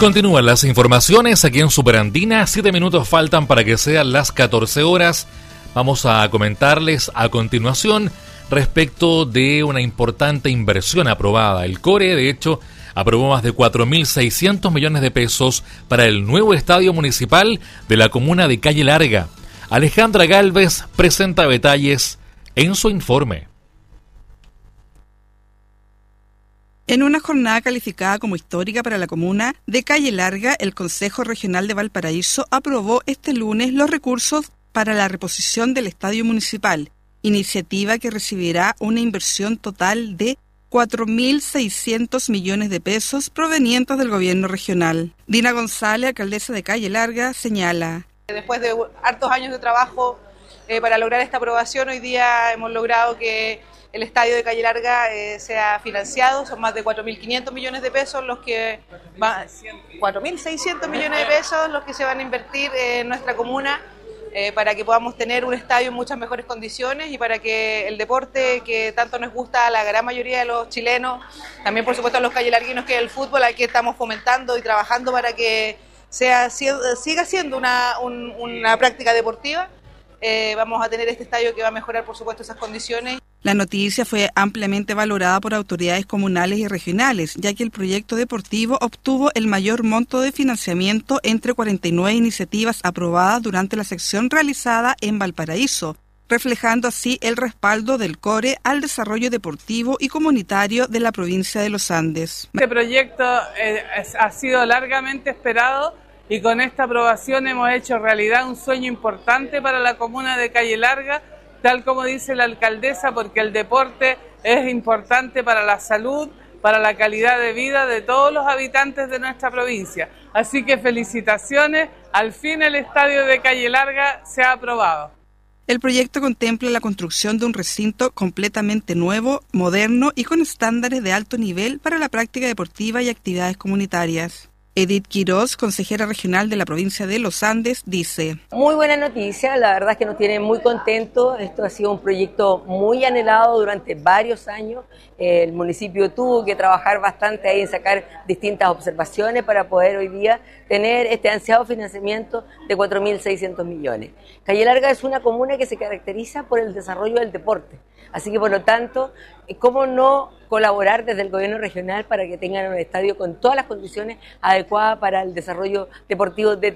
continúan las informaciones aquí en Superandina. 7 minutos faltan para que sean las 14 horas. Vamos a comentarles a continuación respecto de una importante inversión aprobada. El CORE, de hecho, aprobó más de 4.600 millones de pesos para el nuevo estadio municipal de la comuna de Calle Larga. Alejandra Gálvez presenta detalles en su informe. En una jornada calificada como histórica para la comuna de Calle Larga, el Consejo Regional de Valparaíso aprobó este lunes los recursos para la reposición del estadio municipal, iniciativa que recibirá una inversión total de 4.600 millones de pesos provenientes del gobierno regional. Dina González, alcaldesa de Calle Larga, señala: después de hartos años de trabajo para lograr esta aprobación, hoy día hemos logrado que el estadio de Calle Larga sea financiado. Son más de 4.500 millones de pesos los que 4.600 millones de pesos los que se van a invertir en nuestra comuna para que podamos tener un estadio en muchas mejores condiciones y para que el deporte que tanto nos gusta a la gran mayoría de los chilenos, también por supuesto a los callelarguinos, que es el fútbol, al que estamos fomentando y trabajando para que siga siendo una práctica deportiva. Vamos a tener este estadio que va a mejorar por supuesto esas condiciones. La noticia fue ampliamente valorada por autoridades comunales y regionales, ya que el proyecto deportivo obtuvo el mayor monto de financiamiento entre 49 iniciativas aprobadas durante la sección realizada en Valparaíso, reflejando así el respaldo del CORE al desarrollo deportivo y comunitario de la provincia de los Andes. Este proyecto ha sido largamente esperado y con esta aprobación hemos hecho realidad un sueño importante para la comuna de Calle Larga, tal como dice la alcaldesa, porque el deporte es importante para la salud, para la calidad de vida de todos los habitantes de nuestra provincia. Así que felicitaciones, al fin el estadio de Calle Larga se ha aprobado. El proyecto contempla la construcción de un recinto completamente nuevo, moderno y con estándares de alto nivel para la práctica deportiva y actividades comunitarias. Edith Quiroz, consejera regional de la provincia de Los Andes, dice: muy buena noticia, la verdad es que nos tiene muy contentos. Esto ha sido un proyecto muy anhelado durante varios años. El municipio tuvo que trabajar bastante ahí en sacar distintas observaciones para poder hoy día tener este ansiado financiamiento de 4.600 millones. Calle Larga es una comuna que se caracteriza por el desarrollo del deporte, así que por lo tanto, ¿cómo no colaborar desde el gobierno regional para que tengan un estadio con todas las condiciones adecuadas para el desarrollo deportivo de